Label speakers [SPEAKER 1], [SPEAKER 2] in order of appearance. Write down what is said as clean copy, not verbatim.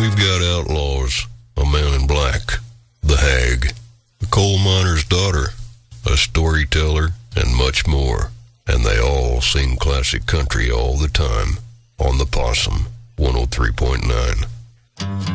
[SPEAKER 1] we've got outlaws, a man in black, the hag, the coal miner's daughter, a storyteller, and much more. And they all sing classic country all the time on the Possum 103.9.